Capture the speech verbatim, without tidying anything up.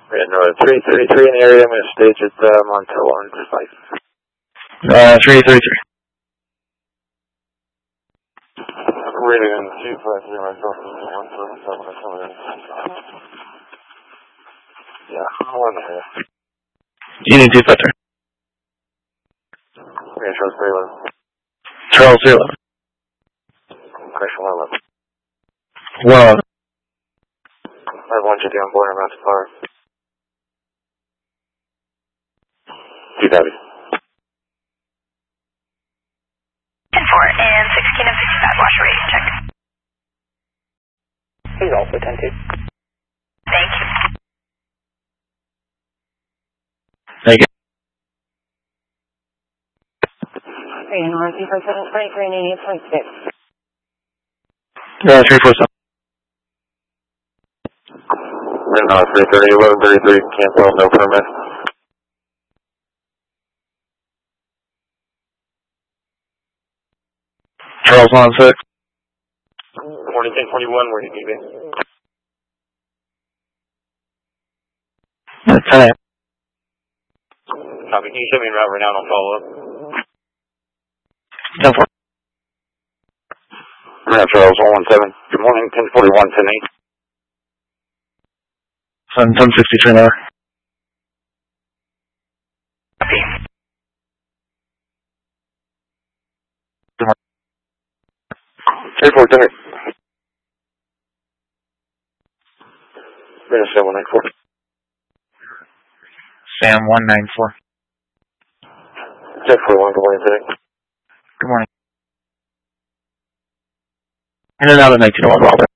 Yeah, no, three thirty-three in the area. I'm going to stage at uh, Montello on five. Uh, three thirty-three. Rating on two five zero myself. one seven seven. Yeah, one and a half. Union two five three. Yeah, Charles three eleven. Charles three eleven. Correction one eleven. Well, I have one J D on board. I'm out to fire. two W. ten four and sixteen and fifty-five. Wash rate. Check. He's also ten two. Thank you. thank you. And one two four seven twenty three and eighty point six. Uh, three four seven. No, three thirty, eleven thirty-three. Cancel. No permit. Charles one six. Morning ten forty-one. Where do you need me? Uh, ten a.m. Copy. Can you show me en route right now and I'll follow up? ten four. Yeah, Charles one one seven. Good morning. ten forty-one, ten eight. Sun ten sixty-three an hour. Copy. three four ten eight. Minus seven one nine four. Sam one nine four. ten forty-one, good morning today. Good morning. In and out of nineteen oh one, Robert.